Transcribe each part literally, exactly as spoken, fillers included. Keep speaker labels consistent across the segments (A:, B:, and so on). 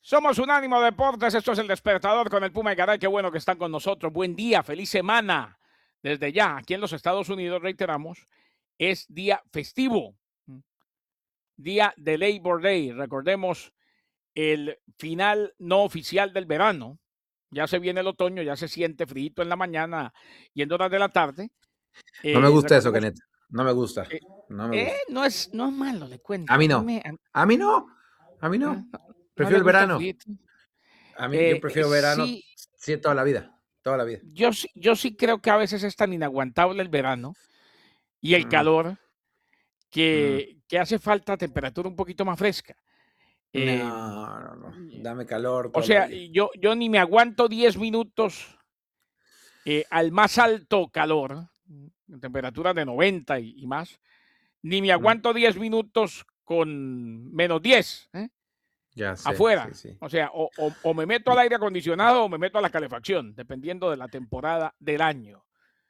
A: Somos Unánimo Deportes, esto es El Despertador con el Puma y Garay, qué bueno que están con nosotros. Buen día, feliz semana. Desde ya, aquí en los Estados Unidos, reiteramos, es día festivo, día de Labor Day. Recordemos el final no oficial del verano. Ya se viene el otoño, ya se siente frío en la mañana y en horas de la tarde.
B: No me
A: Eh,
B: gusta eso,
A: recordemos,
B: Kenneth. No me gusta.
A: eh,
B: No me
A: eh,
B: gusta.
A: no, es, no es malo, le
B: A
A: cuento. A
B: mí
A: mí,
B: no.
A: me, a,
B: A mí no. A mí
A: eh,
B: no.
A: no, no
B: Prefiero
A: le
B: el
A: gusta el
B: verano.
A: frío.
B: A mí, yo
A: Eh, eh,
B: prefiero verano
A: sí,
B: sí, toda la vida. Toda la vida.
A: Yo, sí- yo sí creo que a veces es tan inaguantable el verano y el
B: Mm,
A: calor
B: mm.
A: que, que hace falta temperatura un poquito más fresca. Eh,
B: No, no, no. Dame calor
A: o
B: toda la
A: sea,
B: vida.
A: yo, yo ni me aguanto diez minutos eh, al más alto calor, mm, temperatura de noventa y, y más, ni me
B: Mm,
A: aguanto diez minutos con menos diez ¿eh?
B: Ya sé, sí,
A: Afuera.
B: sí.
A: O sea, o, o- o me meto al
B: Y-
A: aire acondicionado o me meto a la calefacción, dependiendo de la temporada del año.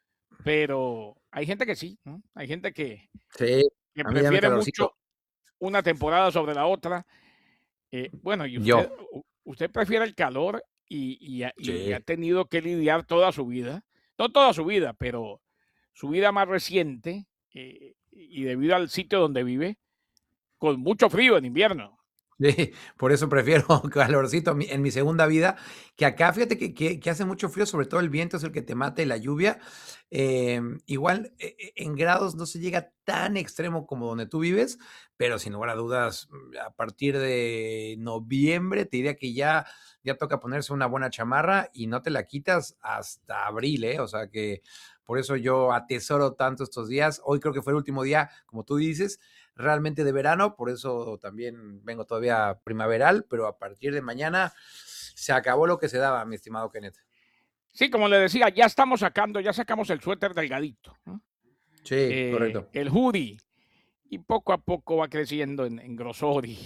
A: Pero hay gente que sí, ¿no? Hay gente que,
B: Sí,
A: que
B: a mí dame
A: prefiere mucho
B: calorcito.
A: una temporada sobre la otra. Eh, bueno, y usted,
B: Yo.
A: u- usted prefiere el calor y, y ha, y ha
B: Sí.
A: tenido que lidiar toda su vida, no toda su vida, pero su vida más reciente, eh, y debido al sitio donde vive, con mucho frío en invierno.
B: Sí, por eso prefiero calorcito en mi en mi segunda vida, que acá fíjate que que que hace mucho frío, sobre todo el viento es el que te mata y la lluvia. Em, igual, e e en grados no se llega tan extremo como donde tú vives, pero sin lugar a dudas, mm, a partir de noviembre, te diría que ya ya toca ponerse una buena chamarra y no te la quitas hasta abril, ¿eh? O sea que por eso yo atesoro tanto estos días. Hoy creo que fue el último día, como tú dices, realmente de verano, por eso también vengo todavía primaveral, pero a partir de mañana se acabó lo que se daba, mi estimado Kenneth.
A: Sí, como le decía, ya estamos sacando, ya sacamos el suéter delgadito, ¿no?
B: Sí,
A: Eh,
B: correcto.
A: el hoodie, y poco a poco va creciendo en, en grosor y,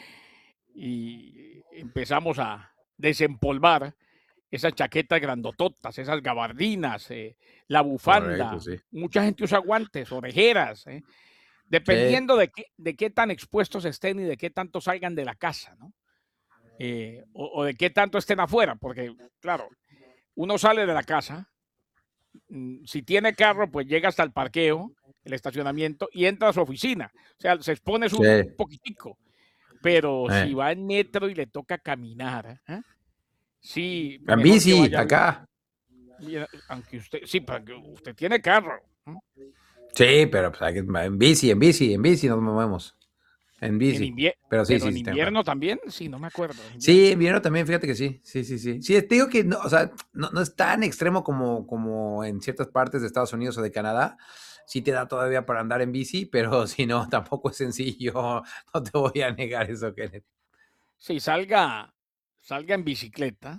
A: y empezamos a desempolvar esas chaquetas grandototas, esas gabardinas, eh, la
B: Correcto,
A: bufanda.
B: sí.
A: Mucha gente usa guantes, orejeras, eh,
B: Sí,
A: dependiendo de qué, de qué tan expuestos estén y de qué tanto salgan de la casa, ¿no? Eh, o, o de qué tanto estén afuera, porque, claro, uno sale de la casa, mm, si tiene carro, pues llega hasta el parqueo, el estacionamiento y entra a su oficina. O sea, se expone
B: sí.
A: un, un poquitico, pero si
B: Eh.
A: va en metro y le toca caminar, ¿eh? Sí,
B: En
A: mejor que
B: bici,
A: vaya bien.
B: acá.
A: Mira, aunque usted, sí, porque usted tiene carro, ¿no?
B: Sí, pero pues hay que en bici, en bici, en bici nos movemos. En
A: En
B: bici.
A: invierno,
B: Pero sí,
A: pero
B: sí,
A: en
B: sí tengo carro.
A: invierno también, sí, no me acuerdo, en
B: Sí,
A: invierno.
B: en invierno también, fíjate que sí. Sí, sí, sí. Sí, te digo que no, o sea, no, no es tan extremo como, como en ciertas partes de Estados Unidos o de Canadá. Sí te da todavía para andar en bici, pero si no, tampoco es sencillo. No te voy a negar eso, Kenneth.
A: Sí, salga, salga en bicicleta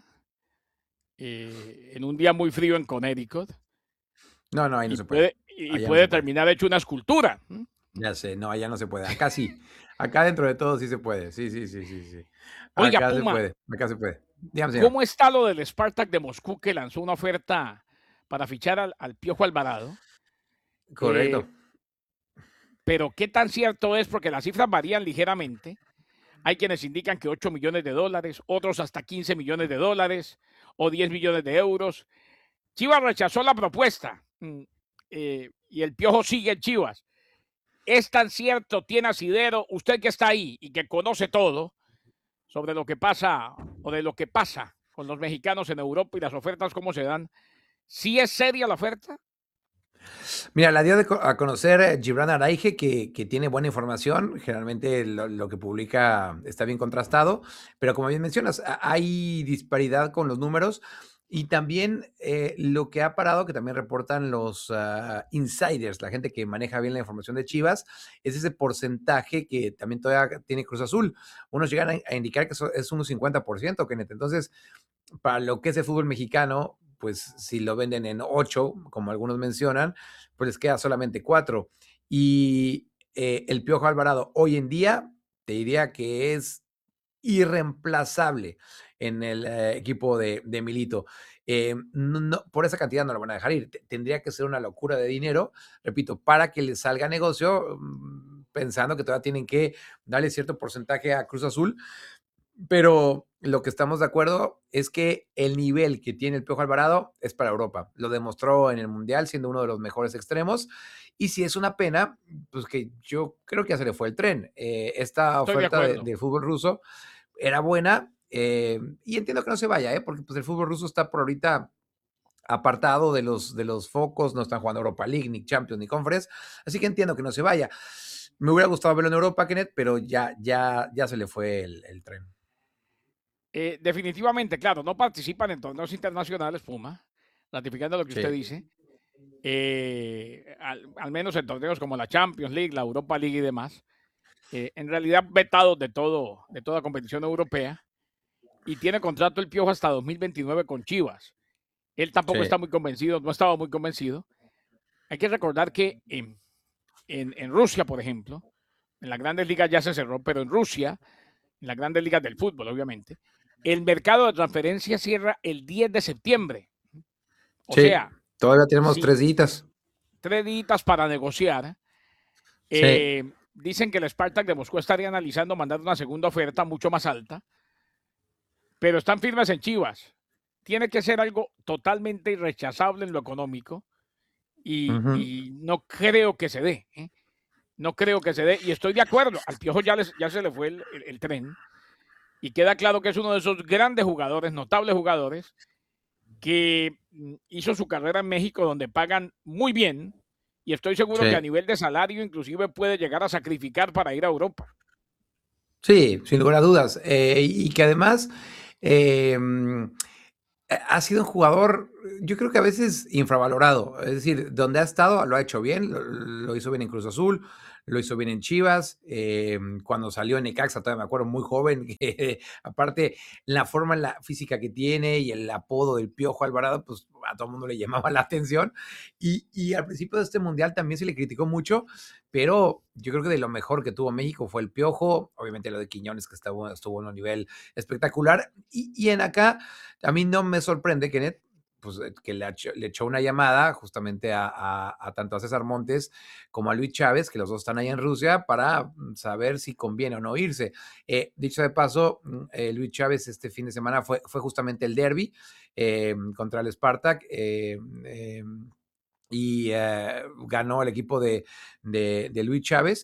A: eh, en un día muy frío en Connecticut
B: No, no, ahí no
A: y
B: se puede.
A: puede, y
B: Allá no se
A: puede
B: puede.
A: terminar hecho una escultura. ¿No?
B: Ya sé, no, allá no se puede. Acá sí. Acá dentro de todo sí se puede. Sí, sí, sí, sí, sí.
A: Oiga,
B: Acá se
A: Puma,
B: puede. Acá se puede. Dígame, señor.
A: ¿cómo está lo del Spartak de Moscú que lanzó una oferta para fichar al, al Piojo Alvarado? Eh,
B: Correcto.
A: pero ¿qué tan cierto es? Porque las cifras varían ligeramente. Hay quienes indican que ocho millones de dólares, otros hasta quince millones de dólares o diez millones de euros. Chivas rechazó la propuesta, mm, eh, y el Piojo sigue en Chivas. ¿Es tan cierto, tiene asidero, usted que está ahí y que conoce todo sobre lo que pasa o de lo que pasa con los mexicanos en Europa y las ofertas, cómo se dan? ¿Sí es seria la oferta?
B: Mira, la dio de co- a conocer eh, Gibran Araige, que, que tiene buena información. Generalmente lo, lo que publica está bien contrastado, pero como bien mencionas, a- hay disparidad con los números y también eh, lo que ha parado, que también reportan los ah, insiders, la gente que maneja bien la información de Chivas, es ese porcentaje que también todavía tiene Cruz Azul. Unos llegan a, a indicar que eso es un cincuenta por ciento, Kenneth. Entonces, para lo que es el fútbol mexicano, pues si lo venden en ocho, como algunos mencionan, pues les queda solamente cuatro. Y eh, el Piojo Alvarado hoy en día, te diría que es irreemplazable en el eh, equipo de, de Milito. Eh, no, no, por esa cantidad no lo van a dejar ir. T- Tendría que ser una locura de dinero, repito, para que les salga negocio, mm, pensando que todavía tienen que darle cierto porcentaje a Cruz Azul, Pero lo que estamos de acuerdo es que el nivel que tiene el Piojo Alvarado es para Europa. Lo demostró en el Mundial siendo uno de los mejores extremos. Y si es una pena, pues que yo creo que ya se le fue el tren. Eh, esta
A: Estoy de
B: oferta de,
A: acuerdo.
B: de fútbol ruso era buena, eh, y entiendo que no se vaya, ¿eh? Porque pues, el fútbol ruso está por ahorita apartado de los, de los focos, no están jugando Europa League, ni Champions, ni Conference, así que entiendo que no se vaya. Me hubiera gustado verlo en Europa, Kenneth, pero ya, ya, ya se le fue el, el tren.
A: Eh, definitivamente, claro, no participan en torneos internacionales, Puma, ratificando lo que usted
B: Sí,
A: dice. Eh, al, al, menos en torneos como la Champions League, la Europa League y demás. Eh, en realidad, vetados de, todo, de toda competición europea. Y tiene contrato el Piojo hasta dos mil veintinueve con Chivas. Él tampoco
B: sí.
A: está muy convencido, no estaba muy convencido. Hay que recordar que en, en, en Rusia, por ejemplo, en las grandes ligas ya se cerró, pero en Rusia, en las grandes ligas del fútbol, obviamente, el mercado de transferencia cierra el diez de septiembre. O
B: Sí,
A: sea,
B: todavía tenemos
A: si
B: tres días.
A: tres días para negociar,
B: Sí,
A: eh, dicen que el Spartak de Moscú estaría analizando mandar una segunda oferta mucho más alta, pero están firmes en Chivas. Tiene que ser algo totalmente irrechazable en lo económico y,
B: ujú,
A: y no creo que se dé. ¿eh? No creo que se dé. Y estoy de acuerdo. Al Piojo ya, les, ya se le fue el, el, el tren y queda claro que es uno de esos grandes jugadores, notables jugadores, que hizo su carrera en México donde pagan muy bien y estoy seguro que a
B: sí.
A: nivel de salario inclusive puede llegar a sacrificar para ir a Europa.
B: Sí, sin lugar a dudas. Eh, y que además eh, ha sido un jugador, yo creo que a veces infravalorado. Es decir, donde ha estado lo ha hecho bien, lo, lo hizo bien en Cruz Azul, lo hizo bien en Chivas, eh, cuando salió en Necaxa, todavía me acuerdo, muy joven, que aparte la forma en la física que tiene y el apodo del Piojo Alvarado, pues a todo el mundo le llamaba la atención. Y, y al principio de este mundial también se le criticó mucho, pero yo creo que de lo mejor que tuvo México fue el Piojo, obviamente lo de Quiñones que estuvo, estuvo en un nivel espectacular, y, y en acá a mí no me sorprende, Kenneth, pues, que le, le echó una llamada justamente a, a, a, tanto a César Montes como a Luis Chávez, que los dos están ahí en Rusia, para saber si conviene o no irse. Eh, dicho de paso, eh, Luis Chávez este fin de semana fue, fue justamente el derby eh, contra el Spartak. Eh, eh, y eh, ganó el equipo de, de, de Luis Chávez.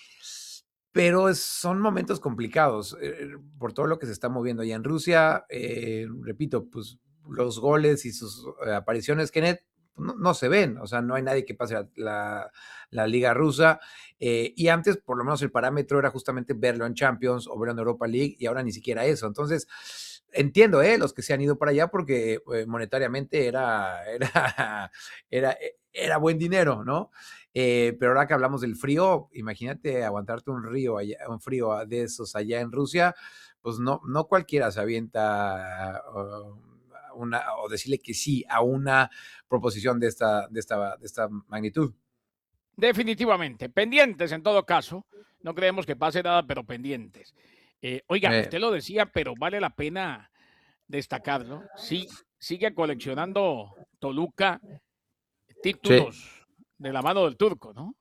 B: Pero es, son momentos complicados eh, por todo lo que se está moviendo allá en Rusia. Eh, repito, pues los goles y sus eh, apariciones, Kenneth, no, no, se ven. O sea, no hay nadie que pase la, la, la liga rusa. Eh, y antes, por lo menos, el parámetro era justamente verlo en Champions o verlo en Europa League, y ahora ni siquiera eso. Entonces, entiendo, ¿eh? Los que se han ido para allá porque eh, monetariamente era, era, era, era buen dinero, ¿no? Eh, pero ahora que hablamos del frío, imagínate aguantarte un río allá, un frío de esos allá en Rusia, pues no, no cualquiera se avienta uh, una, o decirle que sí a una proposición de esta, de esta, de esta magnitud.
A: Definitivamente, pendientes en todo caso, no creemos que pase nada, pero pendientes. Eh, oiga,
B: Eh,
A: usted lo decía, pero vale la pena destacarlo. Sí, sigue coleccionando Toluca
B: sí.
A: títulos de la mano del turco, ¿no?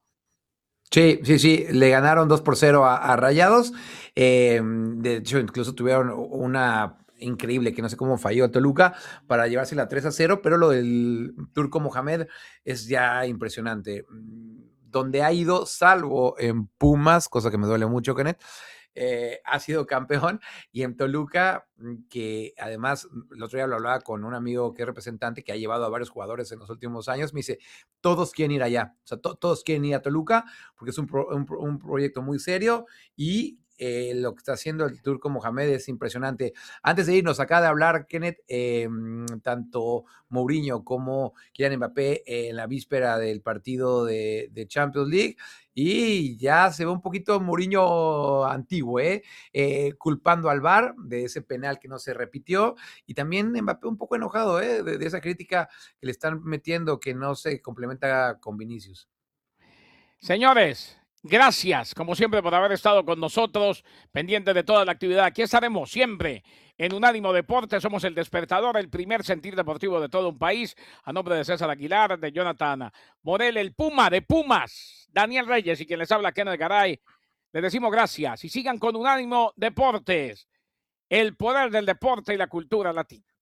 B: Sí, sí, sí, le ganaron dos por cero a, a Rayados. Eh, de hecho, incluso tuvieron una increíble que no sé cómo falló a Toluca para llevarse la tres a cero, pero lo del turco Mohamed es ya impresionante. Donde ha ido, salvo en Pumas, cosa que me duele mucho, Kenneth, eh, ha sido campeón, y en Toluca, que además el otro día lo hablaba con un amigo que es representante, que ha llevado a varios jugadores en los últimos años, me dice, todos quieren ir allá, o sea, to todos quieren ir a Toluca, porque es un, pro un, un proyecto muy serio, y eh, lo que está haciendo el turco Mohamed es impresionante. Antes de irnos acá de hablar, Kenneth, eh, tanto Mourinho como Kylian Mbappé eh, en la víspera del partido de, de Champions League, y ya se ve un poquito Mourinho antiguo, ¿eh? Eh, culpando al V A R de ese penal que no se repitió, y también Mbappé un poco enojado, ¿eh? de, de esa crítica que le están metiendo, que no se complementa con Vinicius.
A: Señores, gracias, como siempre, por haber estado con nosotros, pendientes de toda la actividad. Aquí estaremos siempre en Unánimo Deportes. Somos el despertador, el primer sentir deportivo de todo un país. A nombre de César Aguilar, de Jonathan Morel, el Puma de Pumas, Daniel Reyes y quien les habla, Kenneth Garay. Les decimos gracias y sigan con Unánimo Deportes. El poder del deporte y la cultura latina.